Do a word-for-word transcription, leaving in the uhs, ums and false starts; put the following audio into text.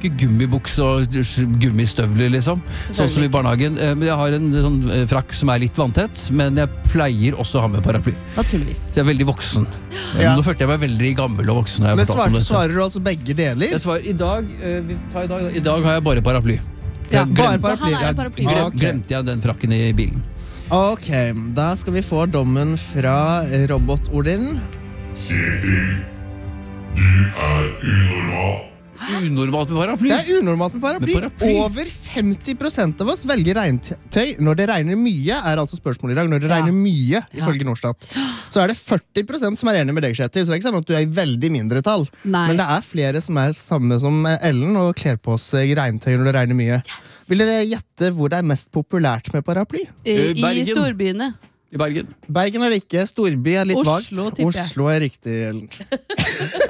ikke gummibukse og gummistøvler, liksom. Sånn som i barnehagen. Men jeg har en sånn frakk som er litt vanntett, men jeg pleier også å ha med paraply. Naturligvis. Så jeg er veldig voksen. Ja. Nå følte jeg meg veldig gammel og voksen. Men svarer, svarer du altså begge deler? Jeg svarer, i, dag, uh, vi tar i, dag, I dag har jeg bare paraply. Ja, Jeg bare glemte, paraply. Så han er en paraply. jeg glem, Ok. glemte jeg den frakken i bilen. Ok, da skal vi få dommen fra Robot-Odin. Kjetil, du er unormal. Unormalt med paraply. Det er unormalt med paraply. Med paraply. Over femti prosent av oss velger regntøy. Når det regner mye, er altså spørsmålet i dag. Når det Ja. regner mye, ifølge Norstat, så er det førti prosent som er enig med deg, Kjetil. Så det er ikke sånn at du er i veldig mindre tall. Nei. Men det er flere som er samme som Ellen og kler på seg regntøy når det regner mye. Vil dere gjette hvor det er mest populært med paraply? I, I Bergen. storbyene. I Bergen. Bergen er det ikke, storby er litt Oslo, vagt. tipper jeg. Oslo er riktig, Ellen.